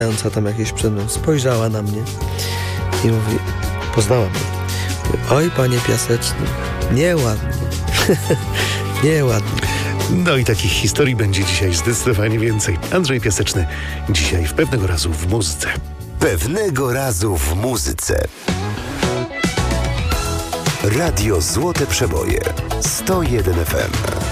tam jakieś przed mną spojrzała na mnie i mówi, poznała mnie. Mówi, oj, panie Piaseczny, nieładnie. Nieładnie. No i takich historii będzie dzisiaj zdecydowanie więcej. Andrzej Piaseczny dzisiaj w Pewnego razu w muzyce. Pewnego razu w muzyce. Radio Złote Przeboje 101 FM.